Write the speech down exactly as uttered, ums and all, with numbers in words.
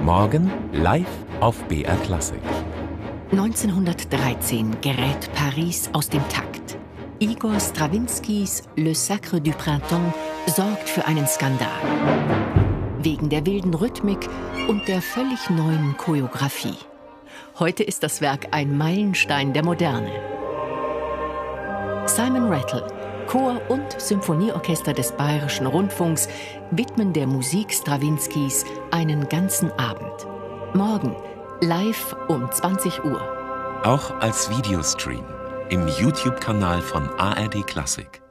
Morgen live auf B R Klassik. neunzehnhundertdreizehn gerät Paris aus dem Takt. Igor Strawinskys Le Sacre du Printemps sorgt für einen Skandal. Wegen der wilden Rhythmik und der völlig neuen Choreografie. Heute ist das Werk ein Meilenstein der Moderne. Simon Rattle, Chor und Symphonieorchester des Bayerischen Rundfunks widmen der Musik Strawinskys einen ganzen Abend. Morgen live um zwanzig Uhr. Auch als Videostream im YouTube-Kanal von A R D Klassik.